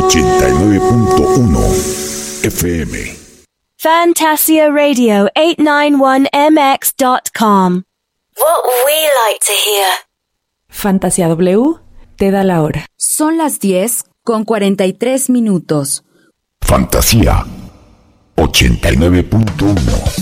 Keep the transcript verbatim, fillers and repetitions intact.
ochenta y nueve punto uno F M. Fantasia Radio eight ninety-one M X dot com. What we like to hear. Fantasia W te da la hora. Son las diez con cuarenta y tres minutos. Fantasia ochenta y nueve punto uno.